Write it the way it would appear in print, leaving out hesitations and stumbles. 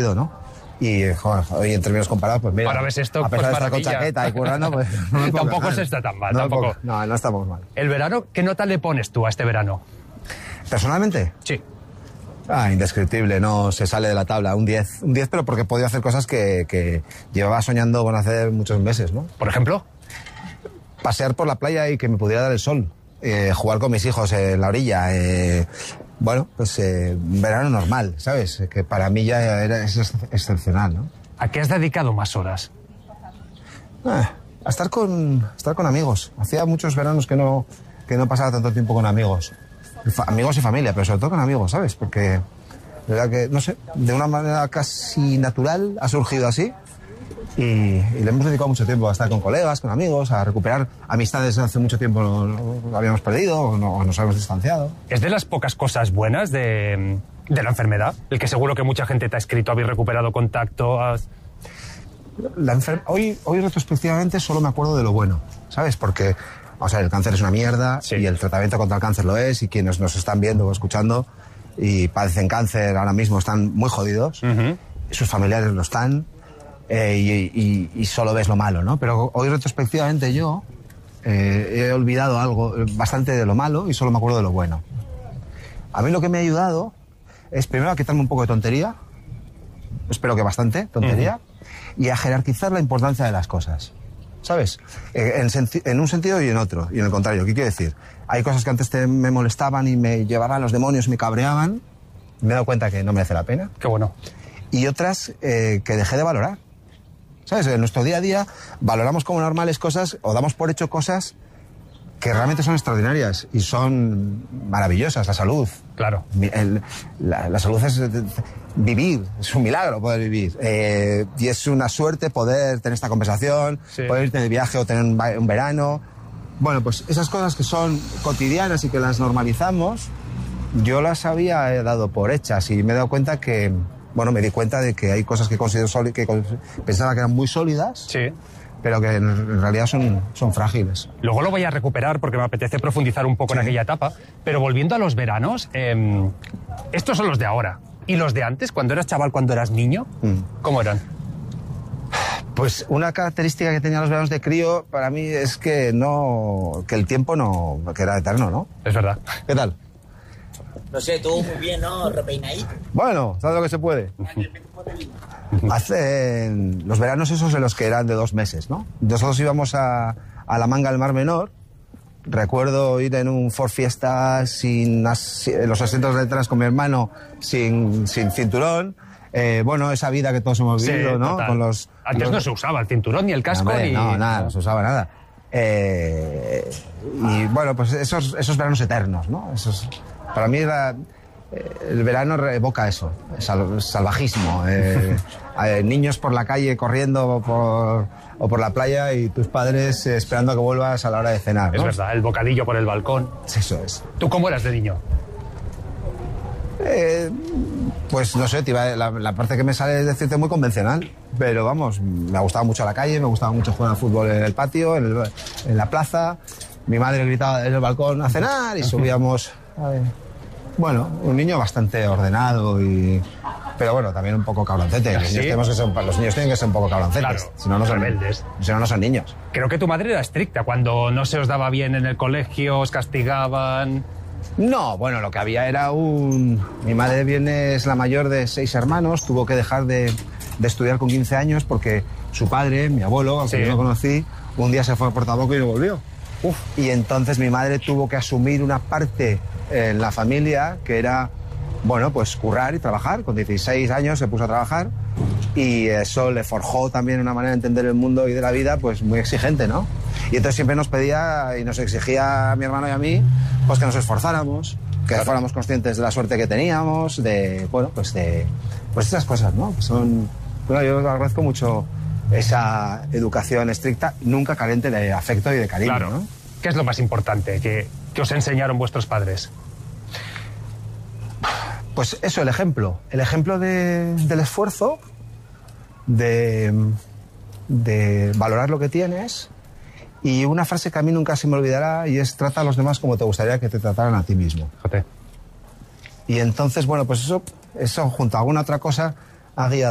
jodido, ¿no? Y, joder, hoy en términos comparados, pues mira, ahora ves esto, a pesar pues de estar con chaqueta y currando, pues no tampoco se está tan mal, tampoco. No estamos mal. ¿El verano, qué nota le pones tú a este verano? ¿Personalmente? Sí. Indescriptible, no se sale de la tabla. Un 10, pero porque he podido hacer cosas que llevaba soñando con hacer muchos meses, ¿no? ¿Por ejemplo? Pasear por la playa y que me pudiera dar el sol. Jugar con mis hijos en la orilla. Bueno, pues un verano normal, ¿sabes? Que para mí ya es excepcional, ¿no? ¿A qué has dedicado más horas? A estar con amigos. Hacía muchos veranos que no pasaba tanto tiempo con amigos. Amigos y familia, pero sobre todo con amigos, ¿sabes? Porque, de verdad que, no sé, de una manera casi natural ha surgido así. Y le hemos dedicado mucho tiempo a estar con colegas, con amigos, a recuperar amistades que hace mucho tiempo no habíamos perdido o nos habíamos distanciado. ¿Es de las pocas cosas buenas de la enfermedad? El que seguro que mucha gente te ha escrito, habéis recuperado contacto. Hoy retrospectivamente solo me acuerdo de lo bueno, ¿sabes? Porque, o sea, el cáncer es una mierda, sí, y el tratamiento contra el cáncer lo es, y quienes nos están viendo o escuchando y padecen cáncer ahora mismo están muy jodidos, sus familiares lo están. Y solo ves lo malo, ¿no? Pero hoy retrospectivamente yo he olvidado algo bastante de lo malo y solo me acuerdo de lo bueno. A mí lo que me ha ayudado es primero a quitarme un poco de tontería, espero que bastante tontería, y a jerarquizar la importancia de las cosas, ¿sabes? En un sentido y en otro, y en el contrario. ¿Qué quiero decir? Hay cosas que antes me molestaban y me llevaban los demonios y me cabreaban, me he dado cuenta que no merece la pena. Qué bueno. Y otras que dejé de valorar. ¿Sabes? En nuestro día a día valoramos como normales cosas o damos por hecho cosas que realmente son extraordinarias y son maravillosas. La salud. Claro. La salud es vivir, es un milagro poder vivir. Y es una suerte poder tener esta conversación, sí, poder irte de viaje o tener un verano. Bueno, pues esas cosas que son cotidianas y que las normalizamos, yo las había dado por hechas y me he dado cuenta que... Bueno, me di cuenta de que hay cosas que considero que pensaba que eran muy sólidas, sí, pero que en realidad son frágiles. Luego lo voy a recuperar porque me apetece profundizar un poco, sí, en aquella etapa. Pero volviendo a los veranos, estos son los de ahora. ¿Y los de antes, cuando eras chaval, cuando eras niño? ¿Cómo eran? Pues una característica que tenían los veranos de crío para mí es que el tiempo que era eterno, ¿no? Es verdad. ¿Qué tal? No sé, todo muy bien, ¿no? Repeinadito. Bueno, ¿sabes lo que se puede? Hacen los veranos esos en los que eran de 2 meses, ¿no? Nosotros íbamos a la Manga del Mar Menor. Recuerdo ir en un Ford Fiesta sin los asientos de detrás con mi hermano sin cinturón. Bueno, esa vida que todos hemos vivido, sí, ¿no? Antes no se usaba el cinturón ni el casco. No, nada, no se usaba nada. Y bueno, pues esos veranos eternos, ¿no? Para mí el verano evoca eso, salvajismo. Niños por la calle corriendo o por la playa y tus padres esperando a que vuelvas a la hora de cenar, ¿no? Es verdad, el bocadillo por el balcón. Eso es. ¿Tú cómo eras de niño? Pues no sé, la parte que me sale es decirte muy convencional, pero vamos, me gustaba mucho la calle, me gustaba mucho jugar al fútbol en el patio, en la plaza. Mi madre gritaba desde el balcón a cenar y subíamos... Bueno, un niño bastante ordenado pero bueno, también un poco cabroncete. Los niños tienen que ser un poco cabroncetes. Claro, si no, no son rebeldes. Si no son niños. Creo que tu madre era estricta. Cuando no se os daba bien en el colegio, os castigaban... No, bueno, lo que había era Mi madre es la mayor de 6 hermanos, tuvo que dejar de estudiar con 15 años porque su padre, mi abuelo, al que yo no conocí, un día se fue a Portaboco y no volvió. Y entonces mi madre tuvo que asumir una parte en la familia que era, bueno, pues currar y trabajar. Con 16 años se puso a trabajar y eso le forjó también una manera de entender el mundo y de la vida pues muy exigente, ¿no? Y entonces siempre nos pedía y nos exigía a mi hermano y a mí pues que nos esforzáramos, que fuéramos conscientes de la suerte que teníamos, pues esas cosas, ¿no? Que bueno, yo agradezco mucho esa educación estricta, nunca carente de afecto y de cariño, claro, ¿no? ¿Qué es lo más importante que os enseñaron vuestros padres? Pues eso, el ejemplo del esfuerzo, de valorar lo que tienes, y una frase que a mí nunca se me olvidará y es: trata a los demás como te gustaría que te trataran a ti mismo. Fíjate. Y entonces, bueno, pues eso junto a alguna otra cosa ha guiado